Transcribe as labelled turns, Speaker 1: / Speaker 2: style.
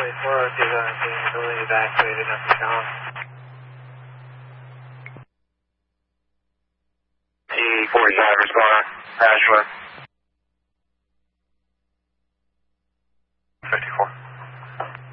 Speaker 1: 402 being heavily evacuated up the town.
Speaker 2: T-45 responder, Ashland.